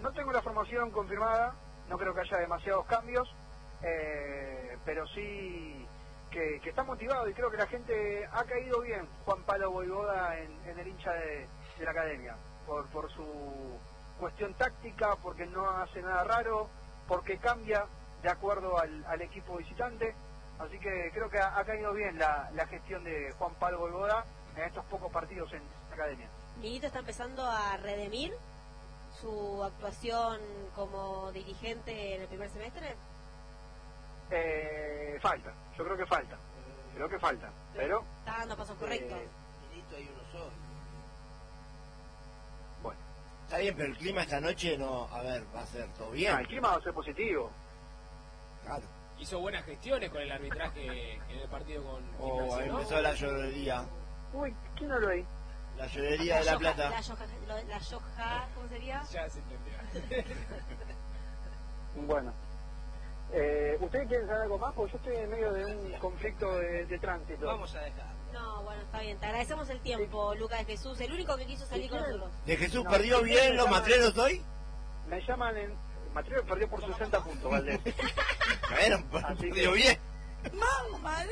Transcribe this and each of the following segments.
no tengo la formación confirmada, no creo que haya demasiados cambios, pero sí que está motivado y creo que la gente ha caído bien Juan Pablo Vojvoda en el hincha de la academia, por su cuestión táctica, porque no hace nada raro, porque cambia de acuerdo al equipo visitante, así que creo que ha caído bien la gestión de Juan Pablo Vojvoda en estos pocos partidos en la academia. Milito está empezando a redimir su actuación como dirigente en el primer semestre. Falta, yo creo que falta, pero está dando pasos correctos. Milito hay uno solo. Bueno, está bien, pero el clima esta noche no, a ver, va a ser todo bien. El clima va a ser positivo. Claro. Hizo buenas gestiones con el arbitraje en el partido con ahí empezó la llorería. Uy, ¿quién no lo hay? La llorería de La Plata. La yoja, ¿cómo sería? Ya se entendió. Bueno, ¿ustedes quieren saber algo más? Porque yo estoy en medio de un conflicto de tránsito. Vamos a dejar. No, bueno, está bien, te agradecemos el tiempo, Lucas de Jesús, el único que quiso salir con nosotros. ¿De Jesús perdió bien los matreros hoy? Me llaman Matrero perdió por 60 puntos, Valdés. Bueno, perdió bien. ¡Mamá!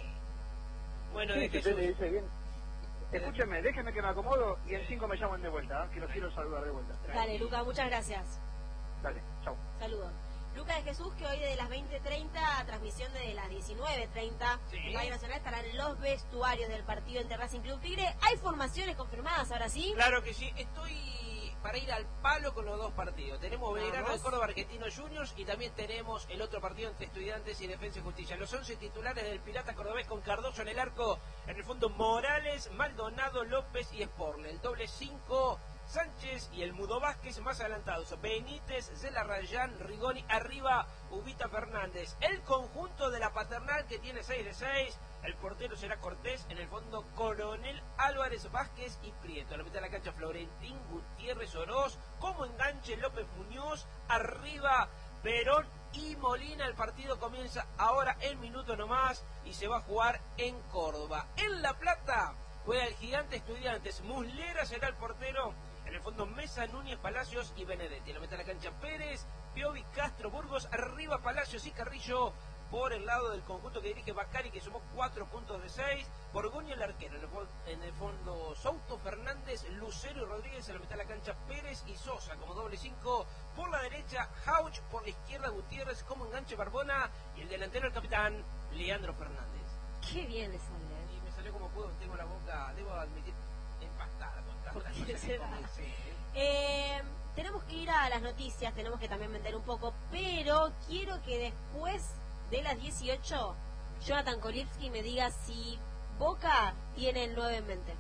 Bueno, sí, de usted Jesús. le dice bien. Escúcheme, déjeme que me acomodo y en 5 me llaman de vuelta, que los quiero saludar de vuelta. Dale, Lucas, muchas gracias. Dale, chau. Saludos. Lucas de Jesús, que hoy desde las 20:30, transmisión desde las 19:30, en Radio Nacional estarán los vestuarios del partido entre Racing Club Tigre. ¿Hay formaciones confirmadas ahora sí? Claro que sí, estoy para ir al palo con los dos partidos. Tenemos Belgrano de Córdoba Argentinos Juniors y también tenemos el otro partido entre Estudiantes y Defensa y Justicia. Los 11 titulares del Pirata Cordobés con Cardoso en el arco, en el fondo Morales, Maldonado, López y Sporle. El doble 5, Sánchez y el Mudo Vázquez más adelantados. Benítez, Zelarrayán, Rigoni, arriba Ubita Fernández. El conjunto de la Paternal que tiene 6 de 6. El portero será Cortés, en el fondo Coronel, Álvarez, Vázquez y Prieto. A la mitad de la cancha Florentín, Gutiérrez, Oroz, como enganche López Muñoz, arriba Perón y Molina. El partido comienza ahora en minuto nomás y se va a jugar en Córdoba. En La Plata juega el Gigante Estudiantes, Muslera será el portero. En el fondo Mesa, Núñez, Palacios y Benedetti. A la mitad de la cancha Pérez, Piovi, Castro, Burgos, arriba Palacios y Carrillo. Por el lado del conjunto que dirige Bacari, que sumó 4 puntos de 6. Borgoño el arquero. En el fondo Souto, Fernández, Lucero y Rodríguez. En la mitad de la cancha Pérez y Sosa como doble 5. Por la derecha Jauch, por la izquierda Gutiérrez como enganche Barbona. Y el delantero el capitán Leandro Fernández. Qué bien le sale. Y me salió como puedo, tengo la boca, debo admitir, empastada con tantas cosas que comencé. Tenemos que ir a las noticias, tenemos que también meter un poco, pero quiero que después de las 18, Jonathan Kolipski me diga si Boca tiene el 9 en mente.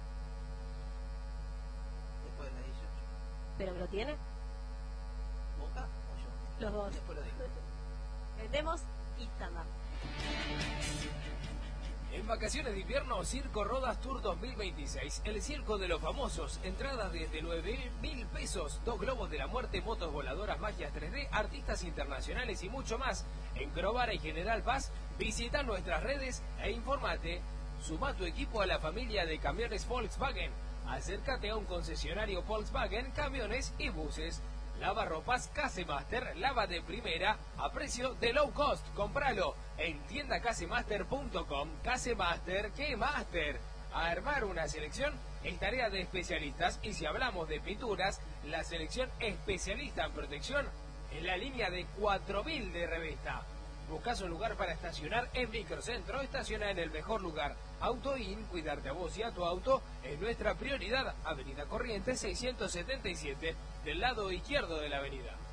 Después de las 18. ¿Pero lo tiene? ¿Boca o yo? Los dos. Después lo digo. Metemos y stand-up. En vacaciones de invierno, Circo Rodas Tour 2026. El circo de los famosos. Entradas desde 9.000 pesos. 2 globos de la muerte, motos voladoras, magias 3D, artistas internacionales y mucho más. En Crovara y General Paz, visita nuestras redes e infórmate. Suma tu equipo a la familia de camiones Volkswagen. Acércate a un concesionario Volkswagen, camiones y buses. Lavarropas Casemaster, lava de primera a precio de low cost. Compralo en tiendacasemaster.com. Casemaster, ¿qué master? A armar una selección es tarea de especialistas y si hablamos de pinturas, la selección especialista en protección en la línea de 4000 de Revesta. ¿Buscas un lugar para estacionar en Microcentro? Estaciona en el mejor lugar. AutoIn, cuidarte a vos y a tu auto es nuestra prioridad. Avenida Corrientes 677, del lado izquierdo de la avenida.